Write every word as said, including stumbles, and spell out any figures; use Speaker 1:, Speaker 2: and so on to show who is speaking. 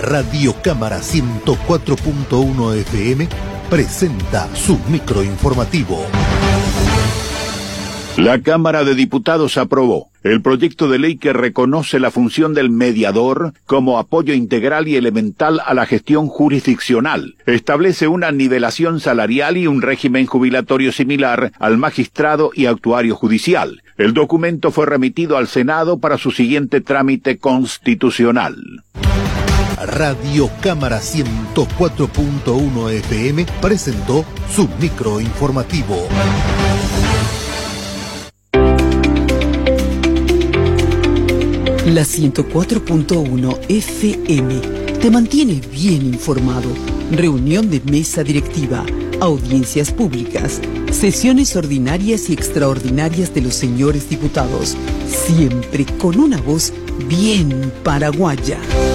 Speaker 1: Radio Cámara ciento cuatro punto uno F M presenta su microinformativo.
Speaker 2: La Cámara de Diputados aprobó el proyecto de ley que reconoce la función del mediador como apoyo integral y elemental a la gestión jurisdiccional. Establece una nivelación salarial y un régimen jubilatorio similar al magistrado y actuario judicial. El documento fue remitido al Senado para su siguiente trámite constitucional.
Speaker 1: Radio Cámara ciento cuatro punto uno F M presentó su microinformativo.
Speaker 3: La ciento cuatro punto uno F M te mantiene bien informado. Reunión de mesa directiva, audiencias públicas, sesiones ordinarias y extraordinarias de los señores diputados, siempre con una voz bien paraguaya.